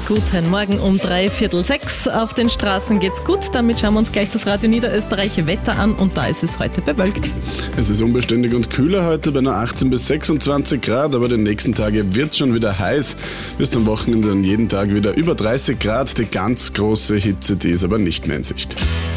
Guten Morgen um 5:45. Auf den Straßen geht's gut. Damit schauen wir uns gleich das Radio Niederösterreich Wetter an und da ist es heute bewölkt. Es ist unbeständig und kühler heute bei nur 18 bis 26 Grad, aber die nächsten Tage wird's schon wieder heiß. Bis zum Wochenende dann jeden Tag wieder über 30 Grad. Die ganz große Hitze, die ist aber nicht mehr in Sicht.